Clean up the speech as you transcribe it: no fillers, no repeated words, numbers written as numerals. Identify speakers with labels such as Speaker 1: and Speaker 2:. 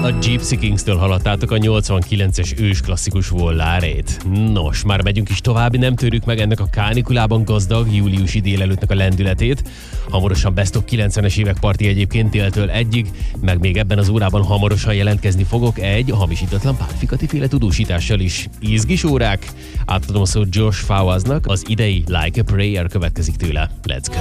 Speaker 1: A Gypsy Kings-től hallottátok a 89-es ős klasszikus Volare-t. Nos, már megyünk is tovább, nem törjük meg ennek a kánikulában gazdag júliusi délelőttnek a lendületét. Hamarosan Best of 90-es évek parti egyébként déltől egyig, meg még ebben az órában hamarosan jelentkezni fogok egy hamisítatlan Pálfikati féle tudósítással is. Izgis órák? Átadom a szót Josh Fawaznak, az idei Like a Prayer következik tőle. Let's go!